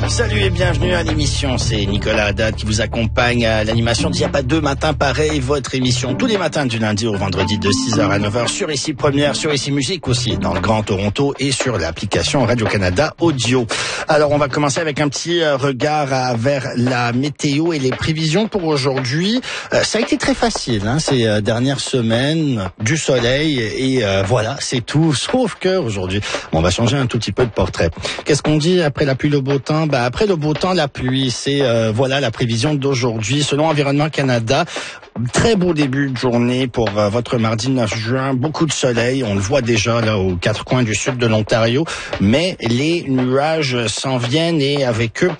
Salut et bienvenue à l'émission, c'est Nicolas Haddad qui vous accompagne à l'animation d'Il n'y a pas deux matins pareils, votre émission tous les matins du lundi au vendredi de 6h à 9h sur Ici Première, sur Ici Musique aussi dans le Grand Toronto et sur l'application Radio-Canada Audio. Alors on va commencer avec un petit regard vers la météo et les prévisions pour aujourd'hui. Ça a été très facile ces dernières semaines, du soleil et voilà, c'est tout, sauf que aujourd'hui, on va changer un tout petit peu de portrait. Qu'est-ce qu'on dit après la pluie, le beau temps? Après le beau temps, la pluie, c'est voilà la prévision d'aujourd'hui. Selon Environnement Canada, très beau début de journée pour votre mardi 9 juin. Beaucoup de soleil, on le voit déjà là aux quatre coins du sud de l'Ontario, mais les nuages s'en viennent et avec eux